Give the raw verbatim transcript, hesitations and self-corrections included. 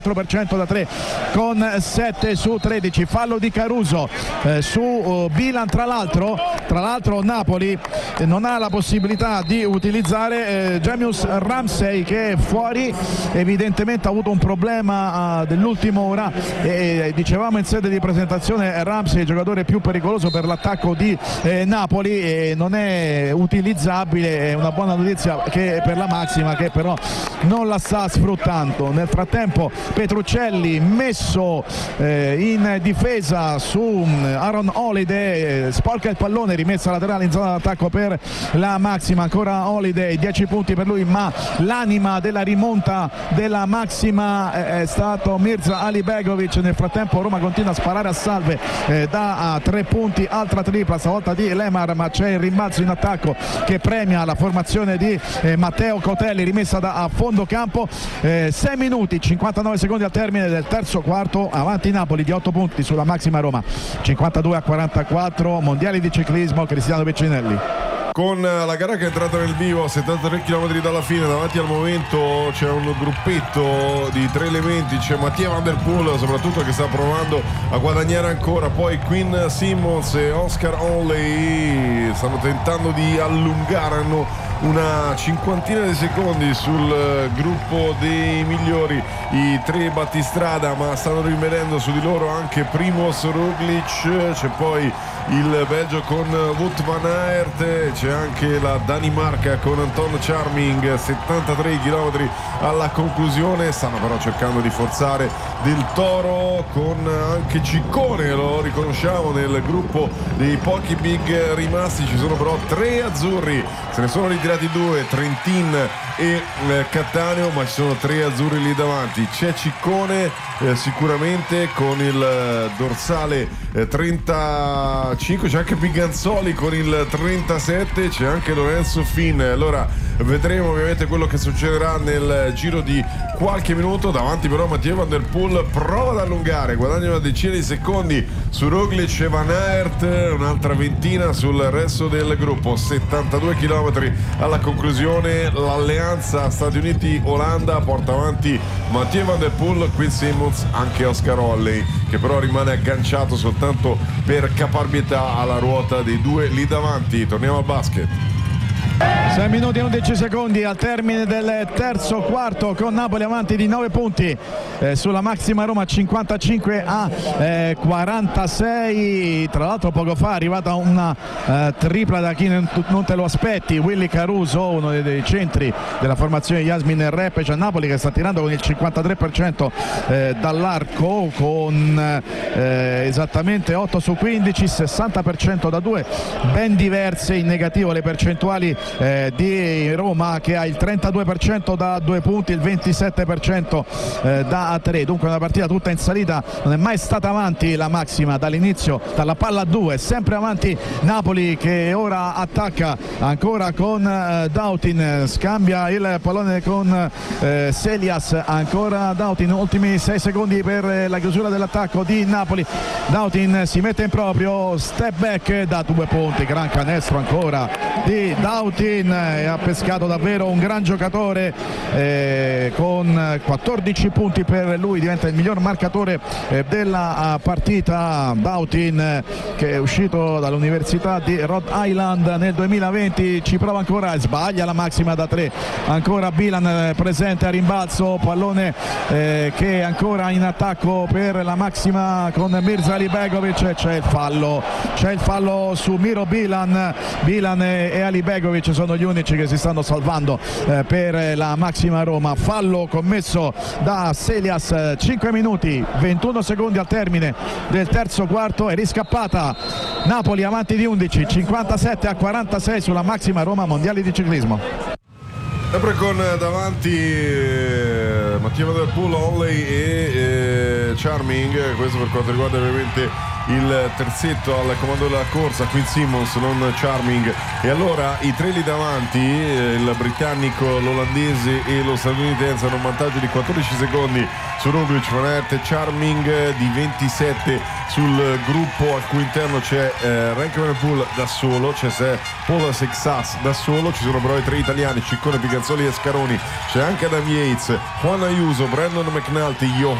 per cento da tre con sette su tredici. Fallo di Caruso eh, su uh, Bilan. Tra l'altro tra l'altro Napoli eh, non ha la possibilità di utilizzare eh, Jamius Ramsey, che è fuori, evidentemente ha avuto un problema uh, dell'ultima ora e eh, dicevamo in sede di presentazione Ramsey è il giocatore più pericoloso per l'attacco di eh, Napoli e non è utilizzabile. È una buona notizia che per la Maxima, che però non la sta sfruttando. Nel frattempo Petruccelli messo eh, in difesa su Aaron Holiday, eh, sporca il pallone, rimessa laterale in zona d'attacco per la Maxima. Ancora Holiday, dieci punti per lui, ma l'anima della rimonta della Maxima eh, è stato Mirza Alibegovic. Nel frattempo Roma continua a sparare a salve eh, da a tre punti, altra tripla stavolta di Lemar, ma c'è il rimbalzo in attacco che premia la formazione di eh, Matteo Cotelli, rimessa da a fondo campo. eh, sei minuti cinquantanove secondi al termine del terzo quarto, avanti Napoli di otto punti sulla Maxima Roma, cinquantadue a quarantaquattro. Mondiali di ciclismo, Cristiano Piccinelli. Con la gara che è entrata nel vivo a settantatré chilometri dalla fine, davanti al momento c'è un gruppetto di tre elementi, c'è Mattia Van Der Poel soprattutto che sta provando a guadagnare ancora, poi Quinn Simmons e Oscar Onley stanno tentando di allungare, hanno una cinquantina di secondi sul gruppo dei migliori i tre battistrada, ma stanno rimanendo su di loro anche Primož Roglič, c'è poi il Belgio con Wout van Aert, c'è anche la Danimarca con Anton Charming, settantatré chilometri alla conclusione. Stanno però cercando di forzare Del Toro con anche Ciccone, lo riconosciamo nel gruppo dei pochi big rimasti. Ci sono però tre azzurri, se ne sono ritirati due, Trentin e eh, Cattaneo, ma ci sono tre azzurri lì davanti. C'è Ciccone eh, sicuramente con il eh, dorsale eh, trentacinque, c'è anche Piganzoli con il trentasette, c'è anche Lorenzo Finn. Allora vedremo ovviamente quello che succederà nel giro di qualche minuto. Davanti però Mathieu Van Der Poel prova ad allungare, guadagna una decina di secondi su Roglič e Van Aert, un'altra ventina sul resto del gruppo. Settantadue chilometri alla conclusione, l'alleanza Stati Uniti-Olanda porta avanti Mathieu Van Der Poel, Quinn Simmons, anche Oscar Onley, che però rimane agganciato soltanto per caparbietà alla ruota dei due lì davanti. Torniamo al basket. sei minuti e undici secondi al termine del terzo quarto, con Napoli avanti di nove punti eh, sulla Maxima Roma, cinquantacinque a quarantasei. Tra l'altro poco fa è arrivata una eh, tripla da chi non te lo aspetti, Willy Caruso, uno dei, dei centri della formazione Yasmin Repec a Napoli, che sta tirando con il cinquantatré per cento eh, dall'arco, con eh, esattamente otto su quindici, sessanta per cento da due, ben diverse in negativo le percentuali Eh, di Roma, che ha il trentadue per cento da due punti, il ventisette per cento eh, da tre. Dunque una partita tutta in salita, non è mai stata avanti la Maxima dall'inizio, dalla palla a due, sempre avanti Napoli, che ora attacca ancora con eh, Dautin, scambia il pallone con eh, Selias, ancora Dautin, ultimi sei secondi per eh, la chiusura dell'attacco di Napoli. Dautin si mette in proprio, step back da due punti, gran canestro ancora di Dautin, e ha pescato davvero un gran giocatore eh, con quattordici punti per lui, diventa il miglior marcatore eh, della partita. Dautin, eh, che è uscito dall'università di Rhode Island nel duemilaventi, ci prova ancora e sbaglia la Maxima da tre. Ancora Bilan eh, presente a rimbalzo, pallone eh, che è ancora in attacco per la Maxima con Mirza Alibegovic. C'è il fallo, c'è il fallo su Miro Bilan. Bilan e, e Alibegovic sono gli unici che si stanno salvando eh, per la Maxima Roma. Fallo commesso da Selias, cinque minuti ventuno secondi al termine del terzo quarto, è riscappata Napoli avanti di undici, cinquantasette a quarantasei sulla Maxima Roma, mondiali di ciclismo. Sempre con davanti eh, Mathieu Van Der Poel, Onley e eh, Charming, questo per quanto riguarda ovviamente il terzetto al comando della corsa, Quinn Simmons, non Charming. E allora i tre lì davanti, il britannico, l'olandese e lo statunitense, hanno un vantaggio di quattordici secondi su Roglic, Van Aert e Charming, di ventisette sul gruppo al cui interno c'è eh, Remco Evenepoel da solo, c'è Paul Sexas da solo, ci sono però i tre italiani, Ciccone, Piganzoli e Scaroni, c'è anche Adam Yates, Juan Ayuso, Brandon McNulty, Johan